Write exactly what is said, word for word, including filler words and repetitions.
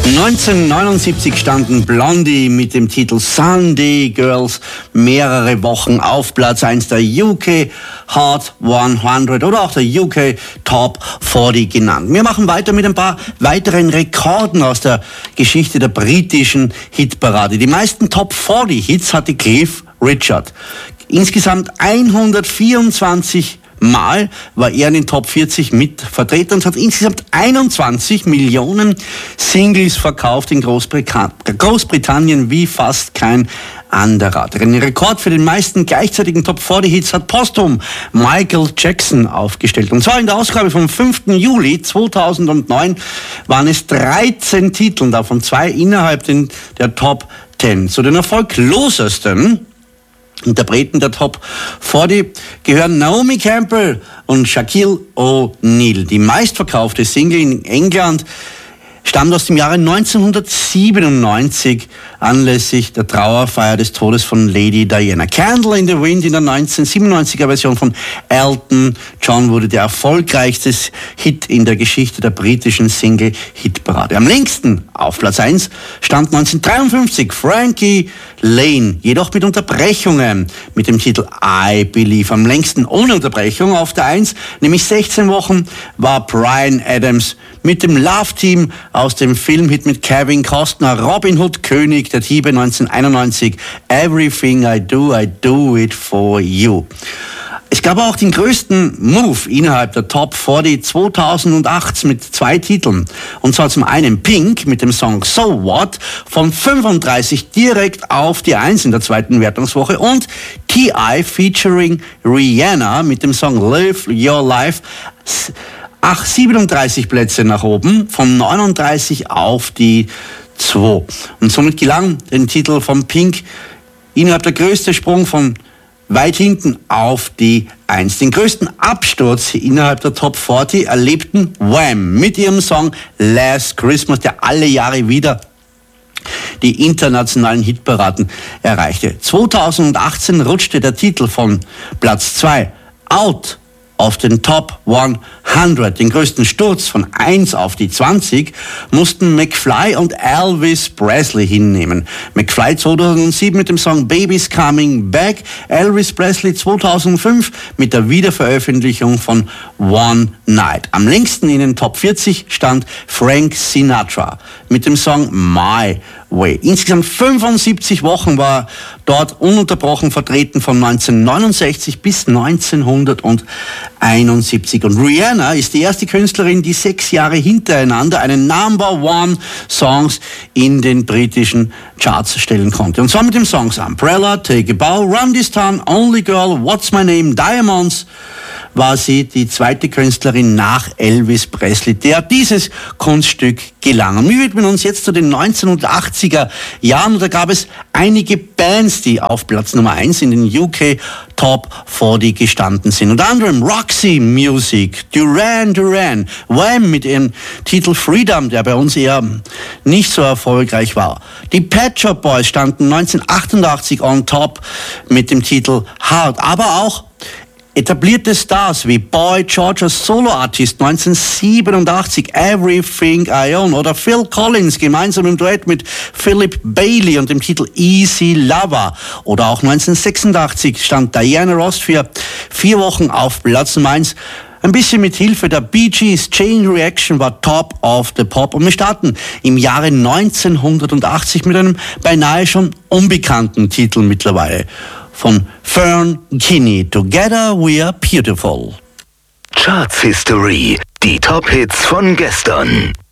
neunzehnhundertneunundsiebzig standen Blondie mit dem Titel Sunday Girls mehrere Wochen auf Platz eins der U K Hot hundert oder auch der U K Top vierzig genannt. Wir machen weiter mit ein paar weiteren Rekorden aus der Geschichte der britischen Hitparade. Die meisten Top vierzig Hits hatte Cliff Richard. Insgesamt hundertvierundzwanzig Mal war er in den Top vierzig mit vertreten und hat insgesamt einundzwanzig Millionen Singles verkauft in Großbrit- Großbritannien wie fast kein anderer. Den Rekord für den meisten gleichzeitigen Top vierzig Hits hat posthum Michael Jackson aufgestellt. Und zwar in der Ausgabe vom fünften Juli zweitausendneun waren es dreizehn Titel, davon zwei innerhalb den, der Top zehn. Zu den erfolglosesten Interpreten der Top vierzig gehören Naomi Campbell und Shaquille O'Neal. Die meistverkaufte Single in England stammt aus dem Jahre neunzehnhundertsiebenundneunzig anlässlich der Trauerfeier des Todes von Lady Diana. Candle in the Wind in der neunzehnhundertsiebenundneunziger Version von Elton John wurde der erfolgreichste Hit in der Geschichte der britischen Single-Hitparade. Am längsten auf Platz eins stand neunzehnhundertdreiundfünfzig Frankie Lane, jedoch mit Unterbrechungen mit dem Titel I Believe. Am längsten ohne Unterbrechung auf der eins, nämlich sechzehn Wochen, war Bryan Adams mit dem Love Team aus dem Filmhit mit Kevin Costner, Robin Hood, König der Diebe neunzehnhunderteinundneunzig, Everything I Do, I Do It For You. Es gab auch den größten Move innerhalb der Top vierzig zweitausendacht mit zwei Titeln. Und zwar zum einen Pink mit dem Song So What von fünfunddreißig direkt auf die eins in der zweiten Wertungswoche und T I featuring Rihanna mit dem Song Live Your Life. Ach, siebenunddreißig Plätze nach oben, von neununddreißig auf die zwei. Und somit gelang den Titel von Pink innerhalb der größte Sprung von weit hinten auf die eins. Den größten Absturz innerhalb der Top vierzig erlebten Wham! Mit ihrem Song Last Christmas, der alle Jahre wieder die internationalen Hitparaden erreichte. zweitausendachtzehn rutschte der Titel von Platz zwei out auf den Top hundert. Den größten Sturz von eins auf die zwanzig mussten McFly und Elvis Presley hinnehmen. McFly zweitausendsieben mit dem Song Baby's Coming Back, Elvis Presley zweitausendfünf mit der Wiederveröffentlichung von One Night. Am längsten in den Top vierzig stand Frank Sinatra mit dem Song My Way. Insgesamt fünfundsiebzig Wochen war dort ununterbrochen vertreten, von neunzehnhundertneunundsechzig bis neunzehnhunderteinundsiebzig. Und Rihanna ist die erste Künstlerin, die sechs Jahre hintereinander einen Number One Songs in den britischen Charts stellen konnte. Und zwar mit den Songs Umbrella, Take a Bow, Run This Town, Only Girl, What's My Name, Diamonds, war sie die zweite Künstlerin nach Elvis Presley, der dieses Kunststück gelang. Und wir widmen uns jetzt zu den neunzehnhundertachtziger Jahren. Und da gab es einige Bands, die auf Platz Nummer eins in den U K Top vierzig gestanden sind. Unter anderem Roxy Music, Duran Duran, Wham! Mit ihrem Titel Freedom, der bei uns eher nicht so erfolgreich war. Die Pet Shop Boys standen neunzehnhundertachtundachtzig on top mit dem Titel Hard, aber auch etablierte Stars wie Boy George als Soloartist neunzehnhundertsiebenundachtzig, Everything I Own, oder Phil Collins gemeinsam im Duett mit Philip Bailey und dem Titel Easy Lover. Oder auch neunzehnhundertsechsundachtzig stand Diana Ross für vier Wochen auf Platz Nummer eins. Ein bisschen mit Hilfe der Bee Gees, Chain Reaction war Top of the Pop. Und wir starten im Jahre neunzehnhundertachtzig mit einem beinahe schon unbekannten Titel mittlerweile. Von Fern Kinney, Together We Are Beautiful. Charts History, die Top-Hits von gestern.